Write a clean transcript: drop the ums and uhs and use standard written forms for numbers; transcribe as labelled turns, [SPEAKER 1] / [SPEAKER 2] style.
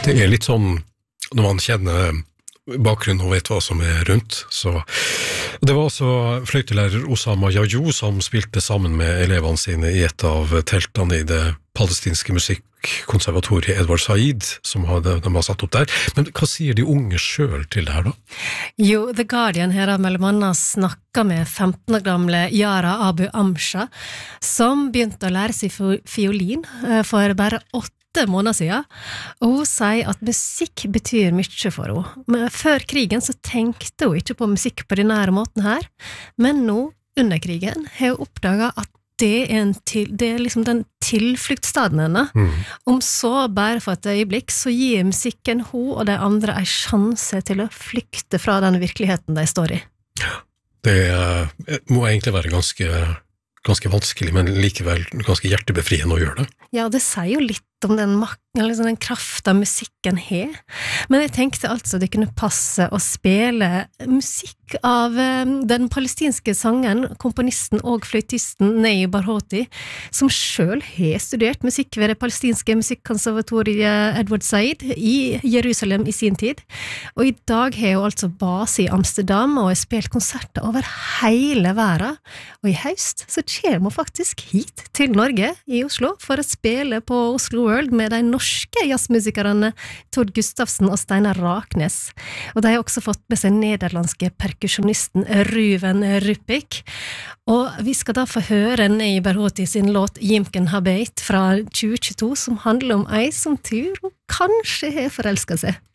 [SPEAKER 1] Det litt sånn, når man kjenner bakgrunnen og vet hva som rundt, så det var altså fløytelærer Osama Yajou som spilte sammen med elevene sine i et av teltene i det palestinske musikkonservatoriet Edward Said, som de har satt opp der. Men hva sier de unge selv til det her da?
[SPEAKER 2] Jo, The Guardian her har mellom annet snakket med 15 år gamle Yara Abu Amsha, som begynte å lære seg fiolin for bare 8 måneder siden, og hun sier at musikk betyr mye for henne. Men før krigen så tenkte hun ikke på musikk på denne måten her, men nå, under krigen, har hun oppdaget at det liksom den tilfluktsstaden henne. Om så bare for et øyeblikk, så gir musikken hun og de andre en sjanse til å flykte fra den virkeligheten de står i.
[SPEAKER 1] Det må egentlig være ganske vanskelig, men likevel ganske hjertebefriende å gjøre det.
[SPEAKER 2] Ja, det sier jo litt om den makten, liksom den kraften musikken har. Men jeg tenkte altså det kunne passe å spille musikk av den palestinske sangeren, komponisten og fløytisten Ney Barghouti, som selv har studert musikk ved det palestinske musikkonservatoriet Edward Said i Jerusalem i sin tid. Og i dag har hun altså base i Amsterdam og har spilt konserter over hele verden. Og i høst så kommer hun faktisk hit til Norge, i Oslo, for å spille på Oslo World med de norske jazzmusikerne Tord Gustafsen og Steinar Raknes. Og de har også fått med seg nederlandske perkusjonisten Ruven Ruppik. Og vi skal da få høre Ney Barghouti sin låt Yimken Habeit fra 2022, som handler om ei som tror hun kanskje har forelsket seg.